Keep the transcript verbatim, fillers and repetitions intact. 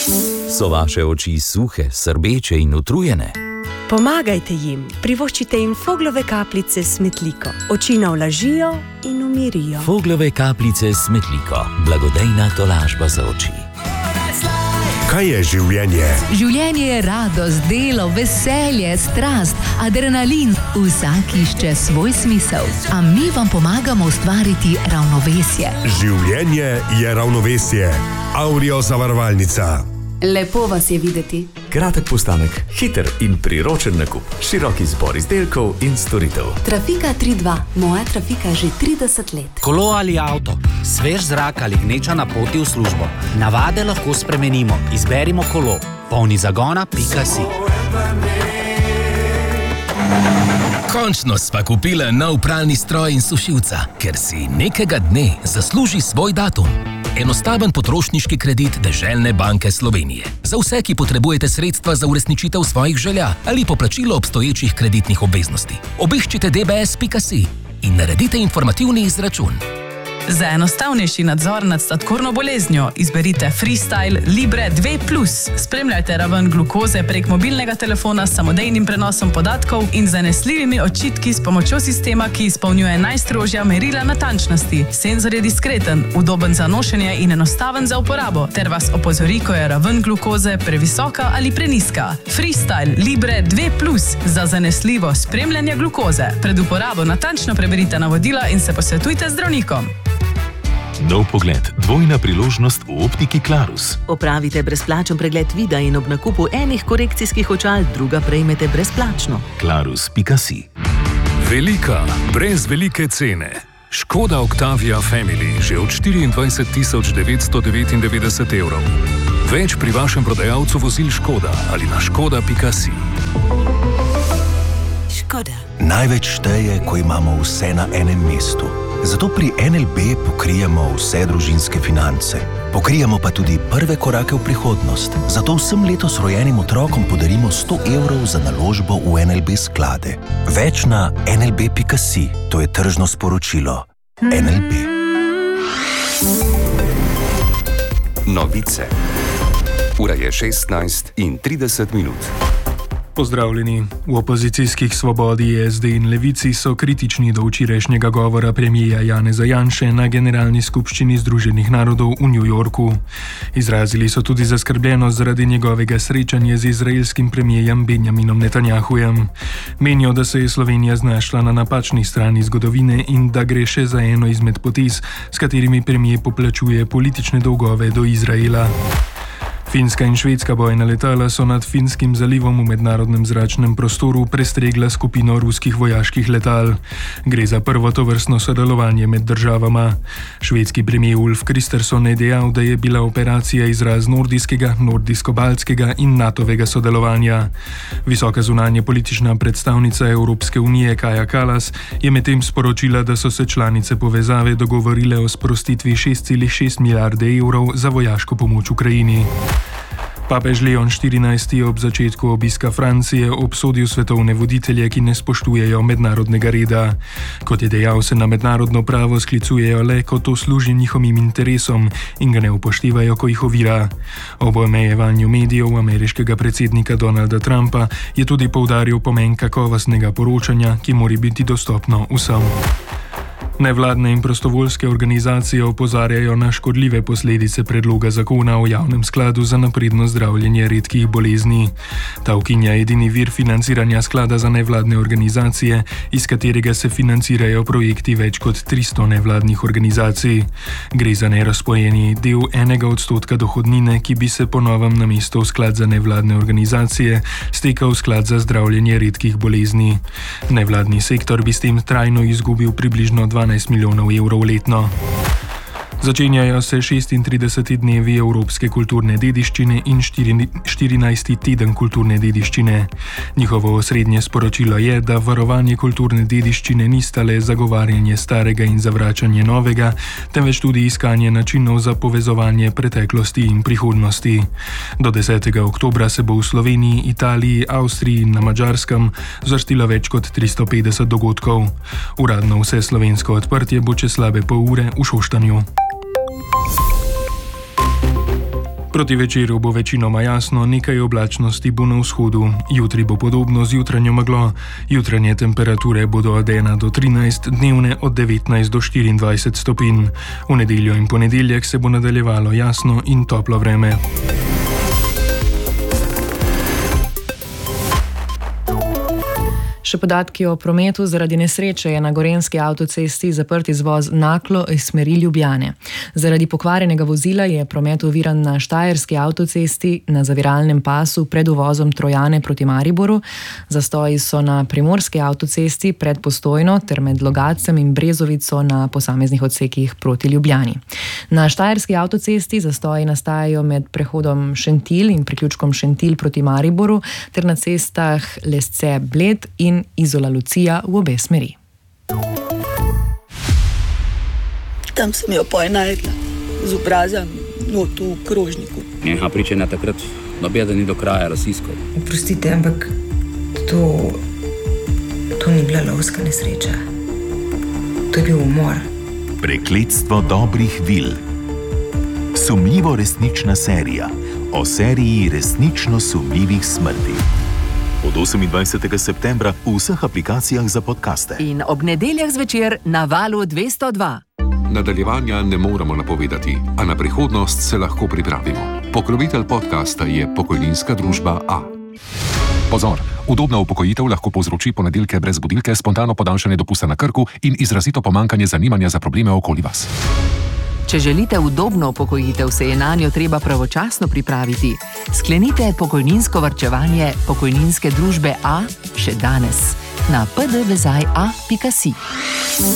So vaše oči suhe, srbeče in utrujene? Pomagajte jim, privoščite jim Foglove kapljice s smetliko. Oči navlažijo in umirijo. Foglove kapljice s smetliko. Blagodejna tolažba za oči. Kaj je življenje? Življenje je radost, delo, veselje, strast, adrenalin. Vsak išče svoj smisel. A mi vam pomagamo ustvariti ravnovesje. Življenje je ravnovesje. Aurio zavarovalnica. Lepo vas je videti. Kratek postanek, hiter in priročen nakup, širok izbor izdelkov in storitev. Trafika tri dva, moja Trafika že trideset let. Kolo ali avto, svež zrak ali gneča na poti v službo. Navade lahko spremenimo, izberimo kolo. Polni zagona pika si. Končno sva kupila nov pralni stroj in sušilca, ker si nekega dne zasluži svoj datum. Enostaven potrošniški kredit Deželne banke Slovenije. Za vse, ki potrebujete sredstva za uresničitev svojih želja ali poplačilo obstoječih kreditnih obveznosti. Obiščite d b s pika si in naredite informativni izračun. Za enostavnejši nadzor nad sladkorno boleznjo izberite Freestyle Libre dva plus. Spremljajte raven glukoze prek mobilnega telefona s samodejnim prenosom podatkov in zanesljivimi odčitki s pomočjo sistema, ki izpolnjuje najstrožja merila natančnosti. Senzor je diskreten, udoben za nošenje in enostaven za uporabo, ter vas opozori, ko je raven glukoze previsoka ali preniska. Freestyle Libre dva plus za zanesljivo spremljanje glukoze. Pred uporabo natančno preberite navodila in se posvetujte z zdravnikom. Nov pogled, dvojna priložnost v optiki Clarus. Opravite brezplačen pregled vida in ob nakupu enih korekcijskih očal druga prejmete brezplačno. Clarus pika si. Velika, brez velike cene. Škoda Octavia Family že od štiriindvajset tisoč devetsto devetindevetdeset evrov. Več pri vašem prodajalcu vozil Škoda ali na škoda pika si. Škoda. Največ šteje, ko imamo vse na enem mestu. Zato pri en el be pokrijemo vse družinske finance. Pokrijemo pa tudi prve korake v prihodnost. Zato vsem letos rojenim otrokom podarimo sto evrov za naložbo v en el be sklade. Več na en el be pika si. To je tržno sporočilo. en el be. Novice. Ura je šestnajst in trideset minut. Pozdravljeni. V opozicijskih Svobodi, es de in Levici so kritični do včerajšnjega govora premierja Janeza Janše na Generalni skupščini Združenih narodov v New Yorku. Izrazili so tudi zaskrbljenost zaradi njegovega srečanja z izraelskim premierjem Benjaminom Netanjahujem. Menijo, da se je Slovenija znašla na napačni strani zgodovine in da gre še za eno izmed potez, s katerimi premijer poplačuje politične dolgove do Izraela. Finska in švedska bojna letala so nad Finskim zalivom v mednarodnem zračnem prostoru prestregla skupino ruskih vojaških letal. Gre za prvo tovrstno sodelovanje med državama. Švedski premijer Ulf Kristersson je dejal, da je bila operacija izraz nordijskega, nordijsko-baltskega in natovega sodelovanja. Visoka zunanje politična predstavnica Evropske unije Kaja Kallas je medtem sporočila, da so se članice povezave dogovorile o sprostitvi šest celih šest milijarde evrov za vojaško pomoč Ukrajini. Papež Leon štirinajsti je ob začetku obiska Francije obsodil svetovne voditelje, ki ne spoštujejo mednarodnega reda. Kot je dejal, se na mednarodno pravo sklicujejo le, ko to služi njihovim interesom in ga ne upoštevajo, ko jih ovira. Ob omejevanju medijev ameriškega predsednika Donalda Trumpa je tudi poudaril pomen kakovostnega poročanja, ki mora biti dostopno vsem. Nevladne in prostovoljske organizacije opozarjajo na škodljive posledice predloga zakona o javnem skladu za napredno zdravljenje redkih bolezni. Ta ukinja edini vir financiranja sklada za nevladne organizacije, iz katerega se financirajo projekti več kot tristo nevladnih organizacij. Gre za nerazpojeni del enega odstotka dohodnine, ki bi se po novem namesto v sklad za nevladne organizacije stekal v sklad za zdravljenje redkih bolezni. Nevladni sektor bi s tem trajno izgubil približno dvanajst milijonov evrov letno. Začenjajo se šestintrideseti dnevi evropske kulturne dediščine in štirinajsti teden kulturne dediščine. Njihovo osrednje sporočilo je, da varovanje kulturne dediščine ni le zagovarjanje starega in zavračanje novega, temveč tudi iskanje načinov za povezovanje preteklosti in prihodnosti. Do desetega oktobra se bo v Sloveniji, Italiji, Avstriji in na Madžarskem zvrstilo več kot tristo petdeset dogodkov. Uradno vse slovensko odprtje bo čez slabe pol ure v Šoštanju. Proti večeru bo večinoma jasno, nekaj oblačnosti bo na vzhodu. Jutri bo podobno z jutranjo meglo. Jutranje temperature bodo od ena do trinajst, dnevne od devetnajst do štiriindvajset stopinj. V nedeljo in ponedeljek se bo nadaljevalo jasno in toplo vreme. Še podatki o prometu. Zaradi nesreče je na gorenjski avtocesti zaprt izvoz Naklo iz smeri Ljubljane. Zaradi pokvarjenega vozila je promet oviran na štajerski avtocesti na zaviralnem pasu pred uvozom Trojane proti Mariboru. Zastoji so na primorski avtocesti pred Postojno ter med Logacem in Brezovico na posameznih odsekih proti Ljubljani. Na štajerski avtocesti zastoji nastajajo med prehodom Šentilj in priključkom Šentilj proti Mariboru ter na cestah Lesce-Bled in Izola Lucija v obe smeri. Tam sem jo poj najdla, z obrazom, no tu v krožniku. Njeha pričanja takrat nobeda ni do kraja raziskal. Oprostite, ampak to, to ni bila lovska nesreča. To je bil umor. Prekletstvo dobrih vil. Sumljivo resnična serija o seriji resnično sumljivih smrti. Od osemindvajsetega septembra v vseh aplikacijah za podcaste. In ob nedeljah zvečer na Valu dvesto dva. Nadaljevanja ne moremo napovedati, a na prihodnost se lahko pripravimo. Pokrovitelj podcasta je pokojninska družba A. Pozor! Udobna upokojitev lahko povzroči ponedeljke brez budilke, spontano podaljšanje dopusta na Krku in izrazito pomankanje zanimanja za probleme okoli vas. Če želite udobno upokojitev, se je nanjo treba pravočasno pripraviti. Sklenite pokojninsko varčevanje pokojninske družbe A še danes na p d vezaj a pika si.